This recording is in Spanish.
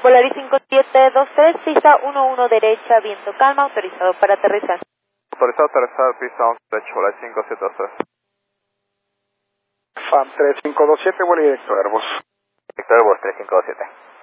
Volaris 5723, pista 11 derecha, viento calma, autorizado para aterrizar. Autorizado a aterrizar, pista 11 derecha, Volaris 5723. FAM 3527, vuelo directo Airbus. Directo Airbus 3527.